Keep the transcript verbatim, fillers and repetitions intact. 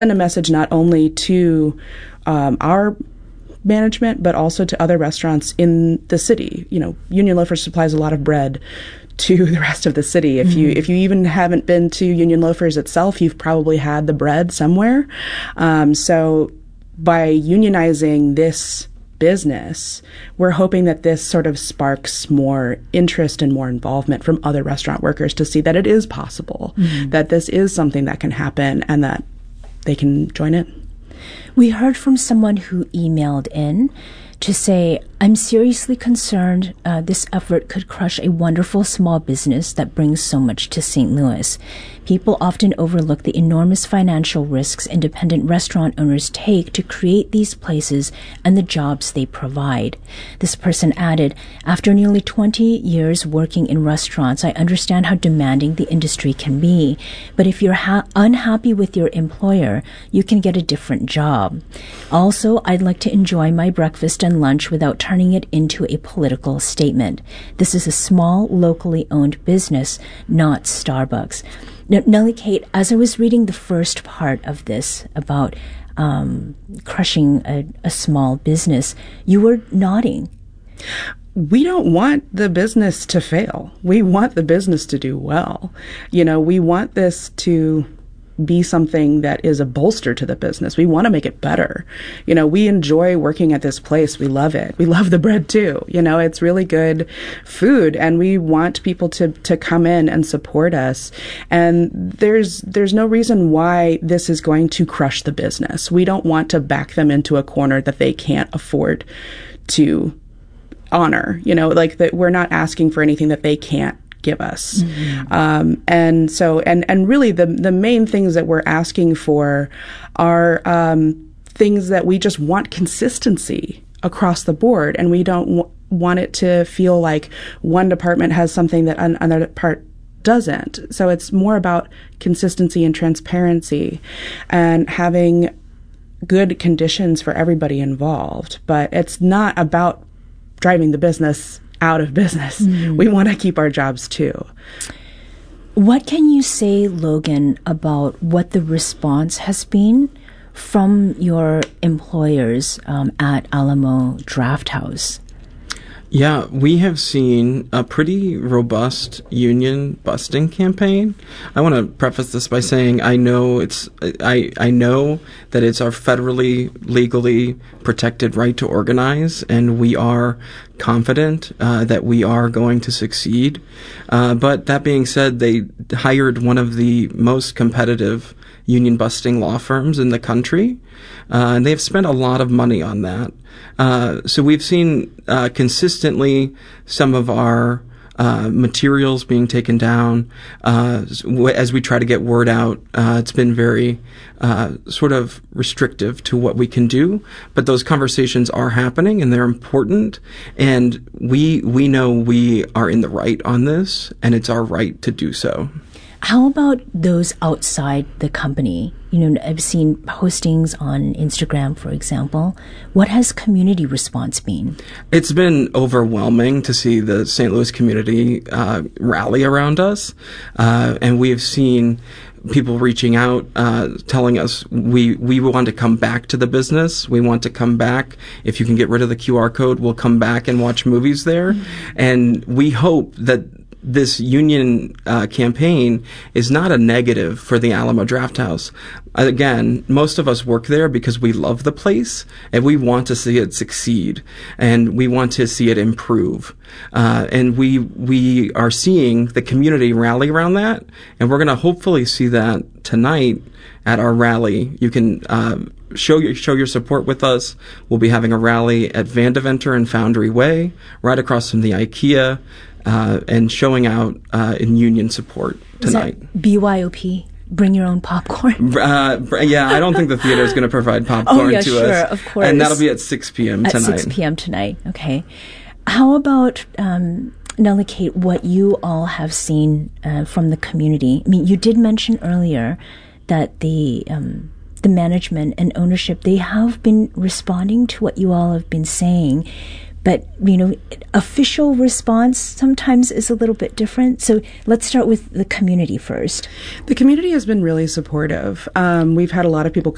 a message not only to um, our management, but also to other restaurants in the city. You know, Union Loafers supplies a lot of bread to the rest of the city. If mm-hmm. you if you even haven't been to Union Loafers itself, you've probably had the bread somewhere. Um, so by unionizing this business, we're hoping that this sort of sparks more interest and more involvement from other restaurant workers to see that it is possible, mm-hmm. that this is something that can happen, and that they can join it. We heard from someone who emailed in to say, I'm seriously concerned uh, this effort could crush a wonderful small business that brings so much to Saint Louis. People often overlook the enormous financial risks independent restaurant owners take to create these places and the jobs they provide. This person added, after nearly twenty years working in restaurants, I understand how demanding the industry can be. But if you're ha- unhappy with your employer, you can get a different job. Also, I'd like to enjoy my breakfast and lunch without turning it into a political statement. This is a small, locally owned business, not Starbucks. Now, Nellie Kate, as I was reading the first part of this about um, crushing a, a small business, you were nodding. We don't want the business to fail. We want the business to do well. You know, we want this to be something that is a bolster to the business. We want to make it better. You know, we enjoy working at this place. We love it. We love the bread too. You know, it's really good food, and we want people to to come in and support us. And there's there's no reason why this is going to crush the business. We don't want to back them into a corner that they can't afford to honor. You know, like that we're not asking for anything that they can't give us. Mm-hmm. Um, and so, and, and really the, the main things that we're asking for are, um, things that we just want consistency across the board. And we don't w- want it to feel like one department has something that an- another part doesn't. So it's more about consistency and transparency and having good conditions for everybody involved. But it's not about driving the business out of business. Mm. We want to keep our jobs too. What can you say, Logan, about what the response has been from your employers um, at Alamo Drafthouse? Yeah, we have seen a pretty robust union busting campaign. I want to preface this by saying I know it's I I know that it's our federally legally protected right to organize, and we are confident uh, that we are going to succeed. Uh, but that being said, they hired one of the most competitive union busting law firms in the country, uh, and they've spent a lot of money on that. Uh, so we've seen uh, consistently some of our uh, materials being taken down uh, as we try to get word out. Uh, it's been very uh, sort of restrictive to what we can do, but those conversations are happening and they're important. And we we know we are in the right on this, and it's our right to do so. How about those outside the company? You know, I've seen postings on Instagram, for example. What has community response been? It's been overwhelming to see the Saint Louis community uh, rally around us. Uh, and we have seen people reaching out, uh, telling us we, we want to come back to the business. We want to come back. If you can get rid of the Q R code, we'll come back and watch movies there. Mm-hmm. And we hope that this union uh, campaign is not a negative for the Alamo Drafthouse. Again, most of us work there because we love the place and we want to see it succeed and we want to see it improve. Uh, and we we are seeing the community rally around that, and we're going to hopefully see that tonight at our rally. You can uh, show your show your support with us. We'll be having a rally at Vandeventer and Foundry Way, right across from the IKEA. Uh, and showing out uh, in union support tonight. Is that B Y O P? Bring your own popcorn? Uh, yeah, I don't think the theater is going to provide popcorn oh, yeah, to sure, us. Of course. And that'll be at six p.m. tonight. At six p.m. tonight, okay. How about, um, Nellie Kate, what you all have seen uh, from the community? I mean, you did mention earlier that the um, the management and ownership, they have been responding to what you all have been saying. But, you know, official response sometimes is a little bit different. So let's start with the community first. The community has been really supportive. Um, we've had a lot of people